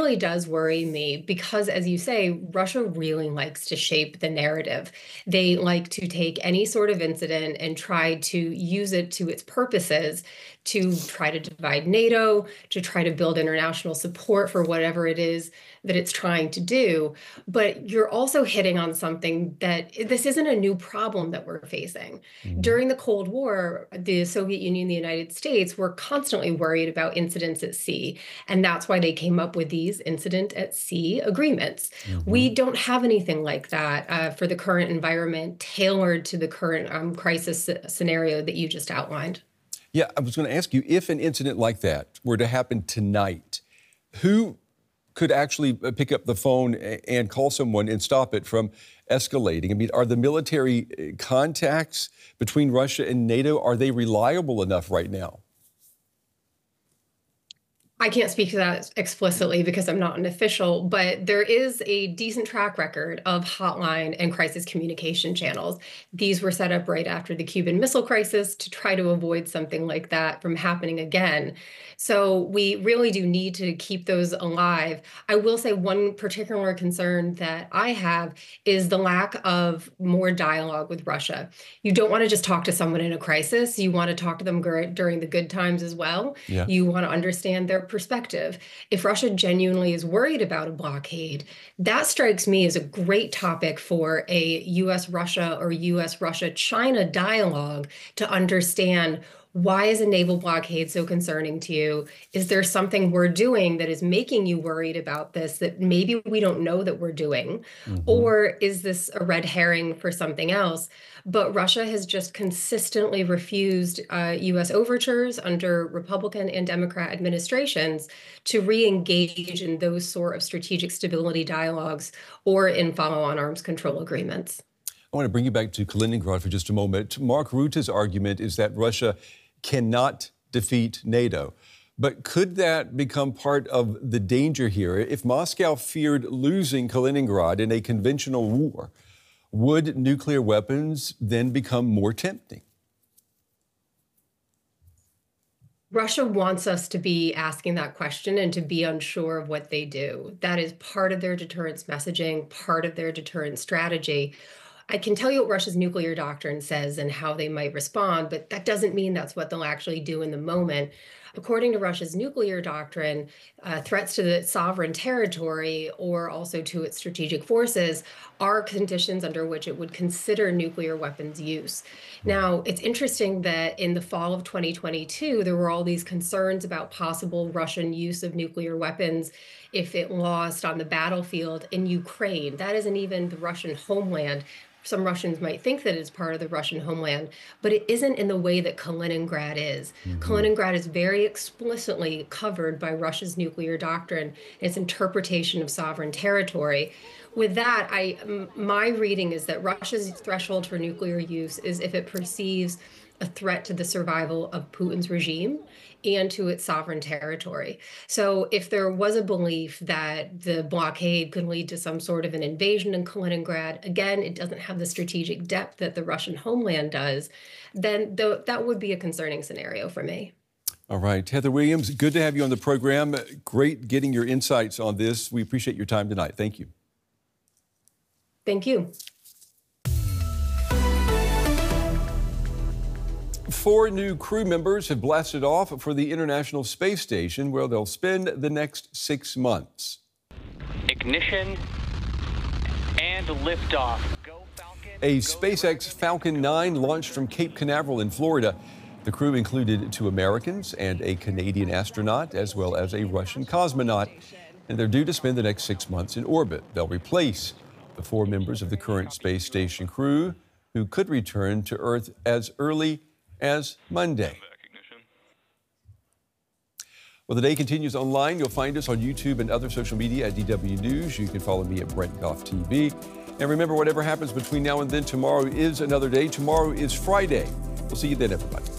really does worry me because, as you say, Russia really likes to shape the narrative. They like to take any sort of incident and try to use it to its purposes to try to divide NATO, to try to build international support for whatever it is that it's trying to do. But you're also hitting on something that this isn't a new problem that we're facing. Mhm. During the Cold War, the Soviet Union and the United States were constantly worried about incidents at sea. And that's why they came up with these incident at sea agreements. We Mhm. don't have anything like that for the current environment tailored to the current crisis scenario that you just outlined. Yeah, I was going to ask you if an incident like that were to happen tonight, who could actually pick up the phone and call someone and stop it from escalating? I mean, are the military contacts between Russia and NATO, are they reliable enough right now? I can't speak to that explicitly because I'm not an official, but there is a decent track record of hotline and crisis communication channels. These were set up right after the Cuban Missile Crisis to try to avoid something like that from happening again. So we really do need to keep those alive. I will say one particular concern that I have is the lack of more dialogue with Russia. You don't want to just talk to someone in a crisis. You want to talk to them during the good times as well. Yeah. You want to understand their perspective. If Russia genuinely is worried about a blockade, that strikes me as a great topic for a US Russia or US Russia China dialogue to understand. Why is a naval blockade so concerning to you? Is there something we're doing that is making you worried about this that maybe we don't know that we're doing? Hmm. Or is this a red herring for something else? But Russia has just consistently refused US overtures under Republican and Democrat administrations to re engage in those sort of strategic stability dialogues or in follow on arms control agreements. I want to bring you back to Kaliningrad for just a moment. Mark Rutte's argument is that Russia cannot defeat NATO. But could that become part of the danger here? If Moscow feared losing Kaliningrad in a conventional war, would nuclear weapons then become more tempting? Russia wants us to be asking that question and to be unsure of what they do. That is part of their deterrence messaging, part of their deterrence strategy. I can tell you what Russia's nuclear doctrine says and how they might respond, but that doesn't mean that's what they'll actually do in the moment. According to Russia's nuclear doctrine, threats to the sovereign territory or also to its strategic forces are conditions under which it would consider nuclear weapons use. Now, it's interesting that in the fall of 2022, there were all these concerns about possible Russian use of nuclear weapons if it lost on the battlefield in Ukraine. That isn't even the Russian homeland. Some Russians might think that it's part of the Russian homeland, but it isn't in the way that Kaliningrad is. Hmm. Kaliningrad is very explicitly covered by Russia's nuclear doctrine and its interpretation of sovereign territory. With that, my reading is that Russia's threshold for nuclear use is if it perceives a threat to the survival of Putin's regime and to its sovereign territory. So if there was a belief that the blockade could lead to some sort of an invasion in Kaliningrad, again, it doesn't have the strategic depth that the Russian homeland does, then that would be a concerning scenario for me. All right, Heather Williams, good to have you on the program. Great getting your insights on this. We appreciate your time tonight. Thank you. Thank you. 4 new crew members have blasted off for the International Space Station, where they'll spend the next 6 months. Ignition and liftoff. Go Falcon. A SpaceX Falcon 9 launched from Cape Canaveral in Florida. The crew included 2 Americans and a Canadian astronaut, as well as a Russian cosmonaut. And they're due to spend the next 6 months in orbit. They'll replace the 4 members of the current space station crew, who could return to Earth as early as Monday. Well, the day continues online. You'll find us on YouTube and other social media at DW News. You can follow me at Brent Goff TV. And remember, whatever happens between now and then, tomorrow is another day. Tomorrow is Friday. We'll see you then, everybody.